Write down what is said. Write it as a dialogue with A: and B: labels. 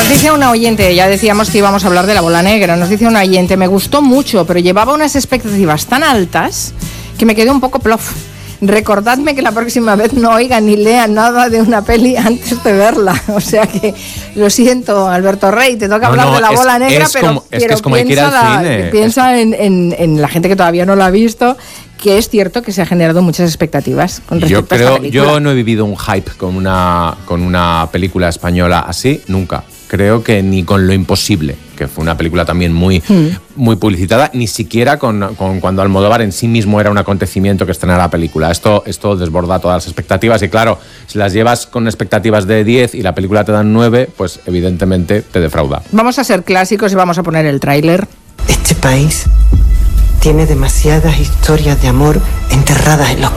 A: dice una oyente, ya decíamos que íbamos a hablar de La Bola Negra, nos dice una oyente, me gustó mucho, pero llevaba unas expectativas tan altas que me quedé un poco plof. Recordadme que la próxima vez no oiga ni lea nada de una peli antes de verla. O sea que, lo siento, Alberto Rey, te toca hablar de La Bola Negra, pero
B: es como hay que ir al cine.
A: Piensa en la gente que todavía no la ha visto, que es cierto que se ha generado muchas expectativas con respecto a esta película.
B: Yo no he vivido un hype con una película española así, nunca. Creo que ni con Lo Imposible, que fue una película también muy publicitada, ni siquiera con cuando Almodóvar en sí mismo era un acontecimiento que estrenara la película. Esto desborda todas las expectativas y claro, si las llevas con expectativas de 10 y la película te dan 9, pues evidentemente te defrauda.
A: Vamos a ser clásicos y vamos a poner el tráiler.
C: Este país tiene demasiadas historias de amor enterradas en los